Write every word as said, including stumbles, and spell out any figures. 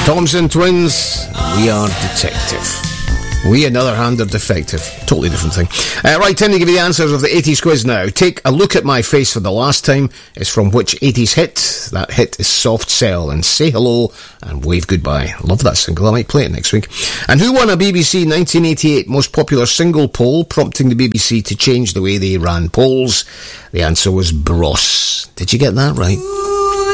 Thompson Twins, We Are Detective. We, on the other hand, are defective. Totally different thing. Uh, right, time to give you the answers of the eighties quiz now. Take a look at my face for the last time. It's from which eighties hit? That hit is Soft Cell and Say Hello and Wave Goodbye. Love that single. I might play it next week. And who won a B B C nineteen eighty-eight most popular single poll, prompting the B B C to change the way they ran polls? The answer was Bros. Did you get that right?